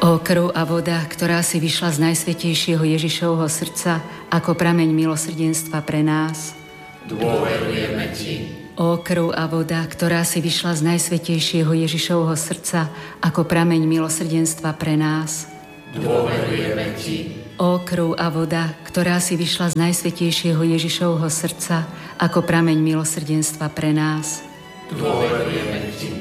Ó krv a voda, ktorá si vyšla z najsvätejšieho Ježišovho srdca ako prameň milosrdenstva pre nás, dôverujeme Ti. Ó krv a voda, ktorá si vyšla z najsvätejšieho Ježišovho srdca ako prameň milosrdenstva pre nás, dôverujeme Ti. Ó krv a voda, ktorá si vyšla z najsvätejšieho Ježišovho srdca ako prameň milosrdenstva pre nás, dôverujeme Ti.